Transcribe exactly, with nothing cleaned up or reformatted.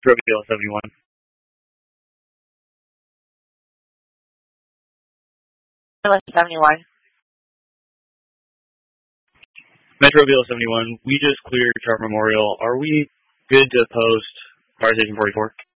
Metro seventy-one. seventy-one. Metro seventy-one, we just cleared Chart Memorial. Are we good to post Fire Station forty-four?